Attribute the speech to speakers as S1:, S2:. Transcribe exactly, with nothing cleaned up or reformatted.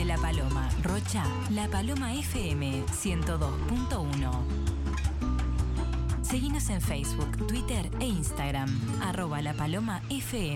S1: La Paloma, Rocha, La Paloma F M ciento dos punto uno. Seguinos en Facebook, Twitter e Instagram, arroba La Paloma F M.